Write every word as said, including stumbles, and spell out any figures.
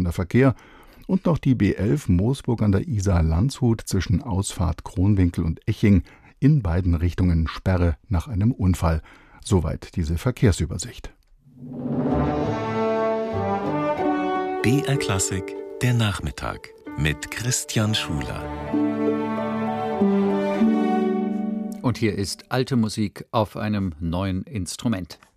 stockender Verkehr und noch die B elf Moosburg an der Isar-Landshut zwischen Ausfahrt Kronwinkel und Eching, in beiden Richtungen Sperre nach einem Unfall. Soweit diese Verkehrsübersicht. B R Klassik, der Nachmittag mit Christian Schuler. Und hier ist alte Musik auf einem neuen Instrument.